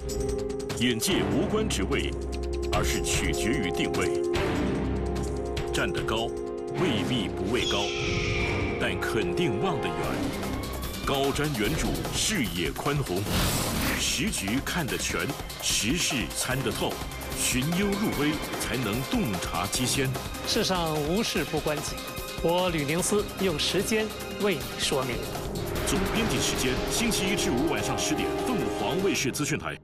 眼界无关职位，而是取决于定位。站得高，未必不畏高，但肯定望得远。高瞻远瞩，视野宽宏，时局看得全，时事参得透，寻幽入微，才能洞察机先。 世上无事不关己，我吕宁思用时间为你说明。 总编辑时间：星期一至五晚上10点，凤凰卫视资讯台。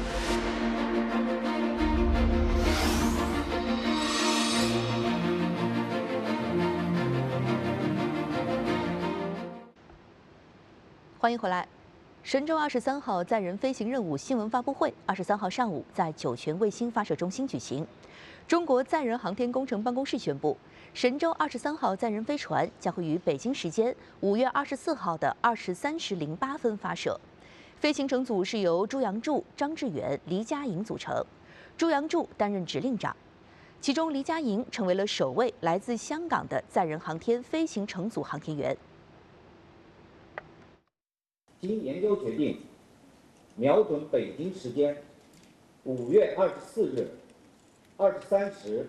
欢迎回来。神舟23号载人飞行任务新闻发布会23号上午在酒泉卫星发射中心举行。中国载人航天工程办公室宣布，神舟23号载人飞船将会于北京时间5月24号的23时08分发射。飞行乘组是由朱杨柱、张志远、黎佳莹组成，朱杨柱担任指令长，其中黎佳莹成为了首位来自香港的载人航天飞行乘组航天员。 经研究决定，瞄准北京时间5月24日23时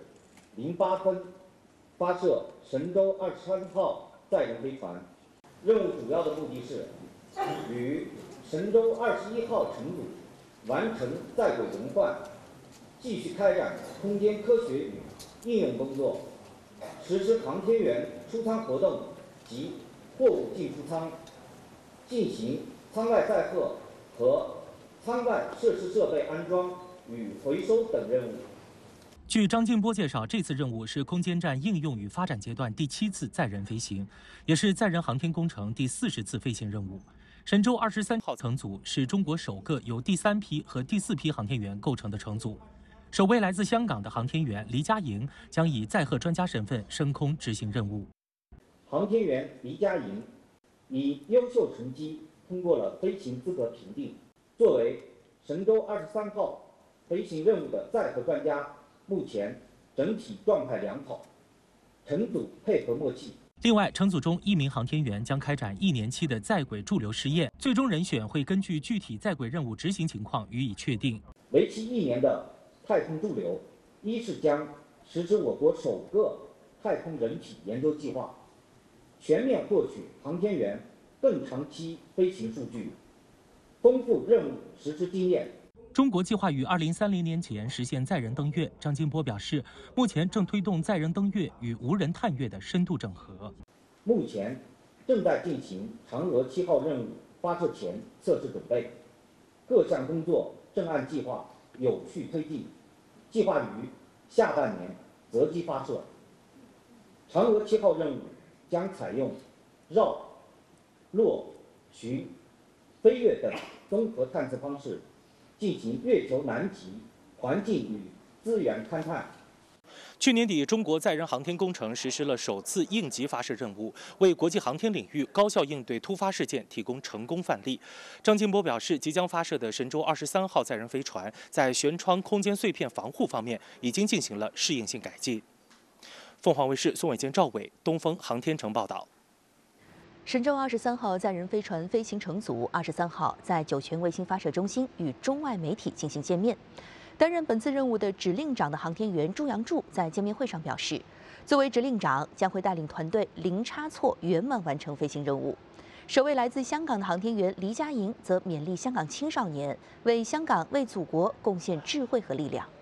08分发射神舟23号载人飞船。任务主要的目的是与神舟21号乘组完成在轨轮换，继续开展空间科学与应用工作，实施航天员出舱活动及货物进出舱，进行舱外载荷和舱外设施设备安装与回收等任务。 据张静波介绍，这次任务是空间站应用与发展阶段第7次载人飞行，也是载人航天工程第40次飞行任务。神舟23号乘组是中国首个由第3批和第4批航天员构成的乘组。首位来自香港的航天员黎佳莹将以载荷专家身份升空执行任务。 航天员黎佳莹以优秀成绩通过了飞行资格评定，作为神舟23号飞行任务的载荷专家，目前整体状态良好，乘组配合默契。 另外，乘组中1名航天员将开展1年期的在轨驻留试验，最终人选会根据具体在轨任务执行情况予以确定。 为期1年的太空驻留，一是将实施我国首个太空人体研究计划，全面获取航天员更长期飞行数据，丰富任务实施经验。 中国计划于2030年前实现载人登月。张金波表示，目前正推动载人登月与无人探月的深度整合。 目前正在进行嫦娥7号任务发射前测试准备，各项工作正按计划有序推进，计划于下半年择机发射。嫦娥7号任务将采用绕、落、巡、飞跃等综合探测方式，进行月球南极环境与资源勘探。 去年底，中国载人航天工程实施了首次应急发射任务，为国际航天领域高效应对突发事件提供成功范例。张金波表示，即将发射的神舟23号载人飞船在舷窗空间碎片防护方面已经进行了适应性改进。凤凰卫视宋伟坚、赵伟，东风航天城报道。 神舟23号载人飞船飞行乘组23号在酒泉卫星发射中心与中外媒体进行见面。担任本次任务的指令长的航天员朱杨柱在见面会上表示，作为指令长，将会带领团队零差错圆满完成飞行任务。首位来自香港的航天员黎佳莹则勉励香港青少年为香港、为祖国贡献智慧和力量。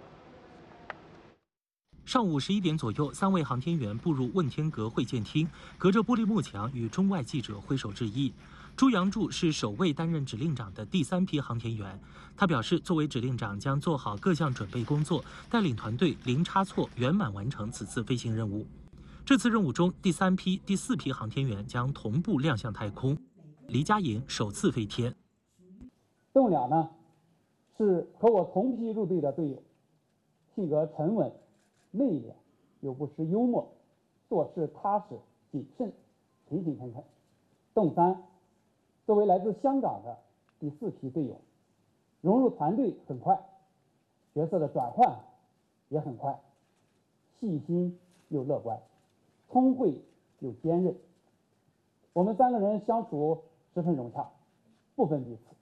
上午11点左右，3位航天员步入问天阁会见厅，隔着玻璃幕墙与中外记者挥手致意。朱杨柱是首位担任指令长的第3批航天员，他表示，作为指令长将做好各项准备工作，带领团队零差错圆满完成此次飞行任务。这次任务中，第3批、第4批航天员将同步亮相太空。黎佳莹首次飞天。 邓俩呢，是和我同批入队的队友，性格沉稳、内敛，又不失幽默，做事踏实谨慎，勤勤恳恳。邓三作为来自香港的第4批队友，融入团队很快，角色的转换也很快，细心又乐观，聪慧又坚韧。我们3个人相处十分融洽，不分彼此。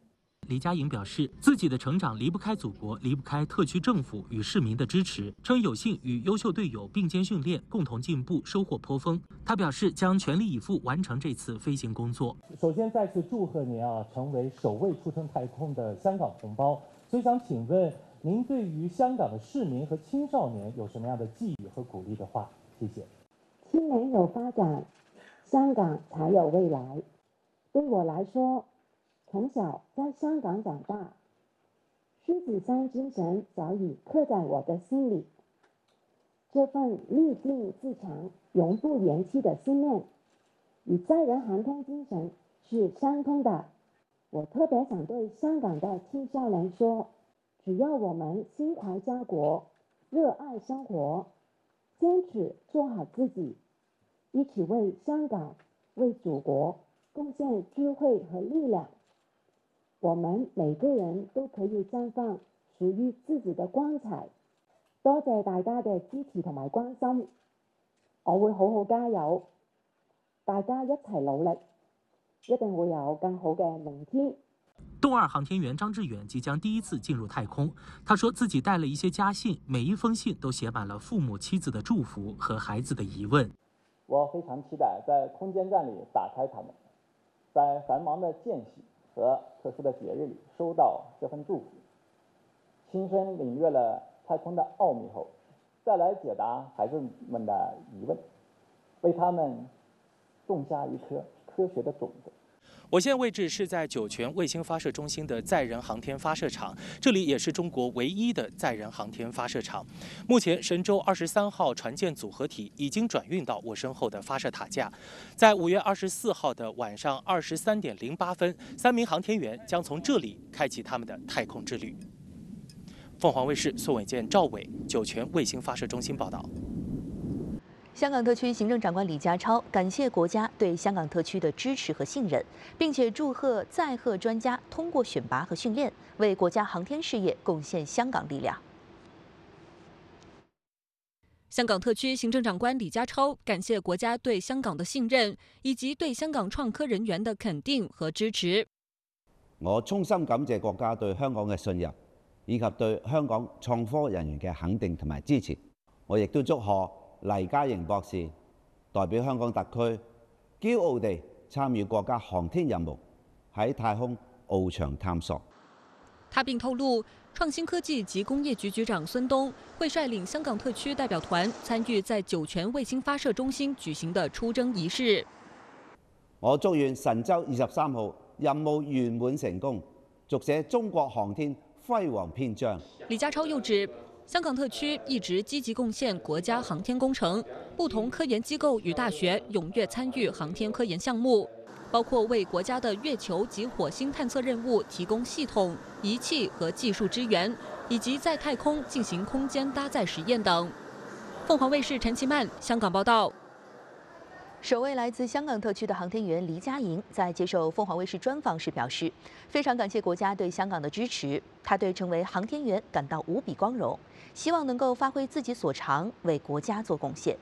李佳莹表示，自己的成长离不开祖国，离不开特区政府与市民的支持，称有幸与优秀队友并肩训练，共同进步，收获颇丰。他表示将全力以赴完成这次飞行工作。 首先再次祝贺您成为首位出征太空的香港同胞。所以想请问您对于香港的市民和青少年有什么样的寄语和鼓励的话？谢谢。 青年有发展，香港才有未来。对我来说，从小在香港长大，狮子山精神早已刻在我的心里。这份立定自强、永不言弃的信念，与载人航天精神是相通的。我特别想对香港的青少年说，只要我们心怀家国，热爱生活，坚持做好自己，一起为香港、为祖国贡献智慧和力量，我們每個人都可以綻放屬於自己的光彩。多謝大家嘅支持同埋關心，我會好好加油，大家一齊努力，一定會有更好嘅明天。 动2航天员张志远即将第一次进入太空。他说自己带了一些家信，每一封信都写满了父母、妻子的祝福和孩子的疑问。 我非常期待在空间站里打开它们，在繁忙的间隙和特殊的节日里收到这份祝福，亲身领略了太空的奥秘后，再来解答孩子们的疑问，为他们种下一颗科学的种子。 我现在位置是在酒泉卫星发射中心的载人航天发射场，这里也是中国唯一的载人航天发射场。目前，神舟23号船舰组合体已经转运到我身后的发射塔架。在5月24号的晚上23点08分，3名航天员将从这里开启他们的太空之旅。凤凰卫视宋伟健、赵伟，酒泉卫星发射中心报道。 香港特区行政长官李家超感谢国家对香港特区的支持和信任，并且祝贺载荷专家通过选拔和训练，为国家航天事业贡献香港力量。 香港特區行政長官李家超感謝國家對香港的信任，以及對香港創科人員的肯定和支持。 我衷心感謝國家對香港嘅信任，以及對香港創科人員嘅肯定同埋支持。我亦都祝賀黎家瑩博士代表香港特區驕傲地參與國家航天任務，喺太空翱翔探索。 他並透露，創新科技及工業局局長孫東會率領香港特區代表團參與在酒泉衛星發射中心舉行的出征儀式。 我祝願神舟23號任務圓滿成功，續寫中國航天輝煌篇章。 李家超又指，香港特區一直積極貢獻國家航天工程，不同科研機構與大學踴躍參與航天科研項目，包括為國家的月球及火星探測任務提供系統、儀器和技術支援，以及在太空進行空間搭載實驗等。鳳凰衛視陳其曼香港報道。 首位来自香港特区的航天员黎佳莹在接受凤凰卫视专访时表示，非常感谢国家对香港的支持，他对成为航天员感到无比光荣，希望能够发挥自己所长，为国家做贡献。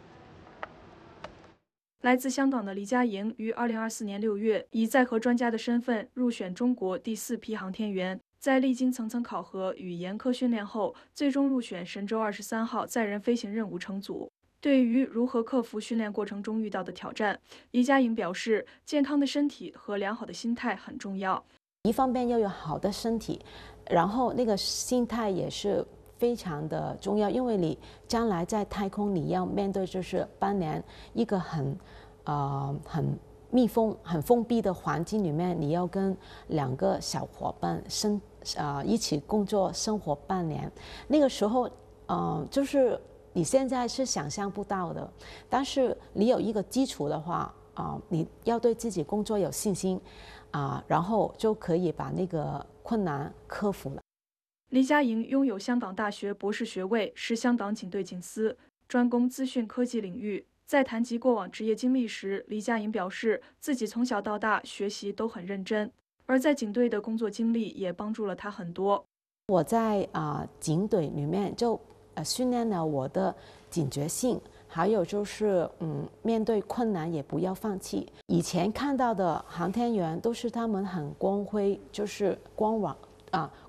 来自香港的黎佳莹于2024年6月以载荷专家的身份入选中国第4批航天员，在历经层层考核与严苛训练后，最终入选神舟23号载人飞行任务乘组。对于如何克服训练过程中遇到的挑战，黎佳莹表示，健康的身体和良好的心态很重要。 一方面要有好的身体，然后那个心态也是非常的重要，因为你将来在太空你要面对就是半年一个很密封、很封闭的环境里面，你要跟2个小伙伴一起工作生活半年，那个时候就是你现在是想象不到的，但是你有一个基础的话你要对自己工作有信心然后就可以把那个困难克服了。 黎佳莹拥有香港大学博士学位，是香港警队警司，专攻资讯科技领域。在谈及过往职业经历时，黎佳莹表示自己从小到大学习都很认真，而在警队的工作经历也帮助了她很多。 我在警队里面就训练了我的警觉性， 还有就是面对困难也不要放弃。以前看到的航天员都是他们很光辉，就是